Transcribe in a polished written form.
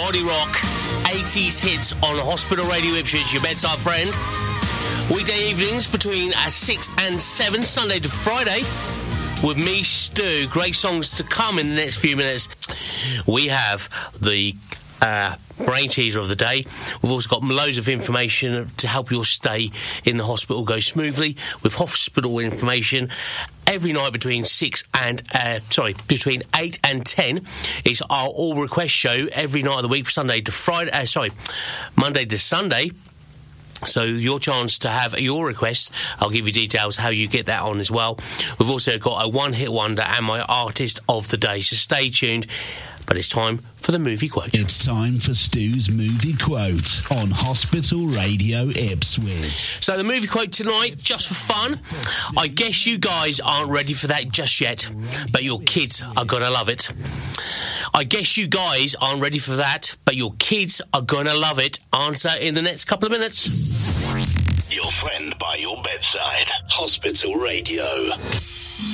Body Rock, 80s hits on Hospital Radio Ipswich, your bedside friend. Weekday evenings between 6 and 7, Sunday to Friday, with me, Stu. Great songs to come in the next few minutes. We have the brain teaser of the day. We've also got loads of information to help your stay in the hospital go smoothly, with hospital information every night between 8 and 10 is our all request show every night of the week, Monday to Sunday. So your chance to have your requests, I'll give you details how you get that on as well. We've also got a one-hit wonder and my artist of the day, so stay tuned. But it's time for the movie quote. It's time for Stu's movie quote on Hospital Radio Ipswich. So the movie quote tonight, just for fun. I guess you guys aren't ready for that just yet, but your kids are gonna love it. I guess you guys aren't ready for that, but your kids are gonna love it. Answer in the next couple of minutes. Your friend by your bedside. Hospital Radio.